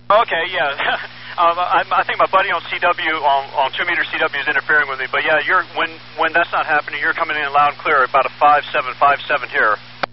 Okay, yeah. I think my buddy on CW, on 2-meter CW is interfering with me. But yeah, when that's not happening, you're coming in loud and clear, about a 5.757 here.